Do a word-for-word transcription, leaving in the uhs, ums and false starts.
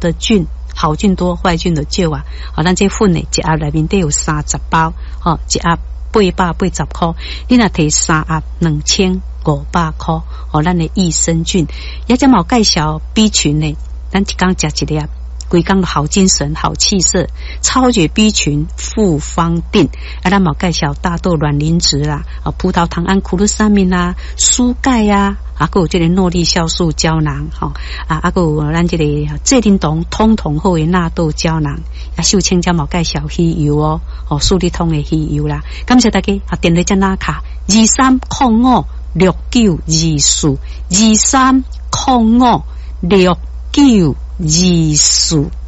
的菌，好菌多，坏菌就少啊。好，咱这粉呢，一盒内面得有三十包，哦，一盒八百八十块，你若摕三盒两千五百块，哦，咱的益生菌，也只毛介绍 B 群呢，咱一天食一粒。规工好精神、好气色，超绝 B 群复方定，啊，咱冇介绍大豆卵磷脂啦，啊，葡萄糖胺库鲁沙明啦，蔬钙呀，啊，还有这个诺丽酵素胶囊，吼、哦，啊，啊，还有咱这个蔗丁酮通通后的纳豆胶囊，啊，秀清椒冇介绍鱼油哦，哦，数理通的鱼油啦，感谢大家啊，点了只拉卡二三零五六九二四二三零五六九二四。